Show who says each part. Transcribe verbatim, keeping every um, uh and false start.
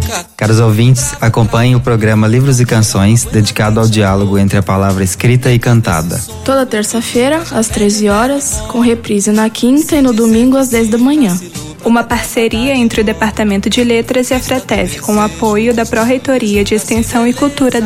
Speaker 1: Caros ouvintes, acompanhem o programa Livros e Canções, dedicado ao diálogo entre a palavra escrita e cantada.
Speaker 2: Toda terça-feira, às treze horas, com reprise na quinta e no domingo às dez da manhã.
Speaker 3: Uma parceria entre o Departamento de Letras e a FRETEV, com o apoio da Pró-Reitoria de Extensão e Cultura